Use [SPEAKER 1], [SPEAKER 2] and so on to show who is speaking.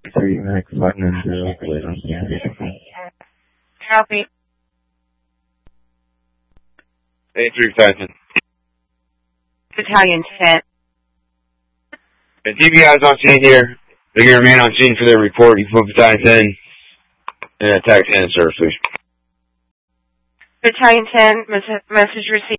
[SPEAKER 1] 3 Max 590, wait on
[SPEAKER 2] Copy.
[SPEAKER 3] 83,000.
[SPEAKER 2] Battalion 10.
[SPEAKER 3] The DBI's on scene here. They're going to remain on scene for their report. You put Battalion 10 and attack 10 service, please.
[SPEAKER 2] Battalion 10, message received.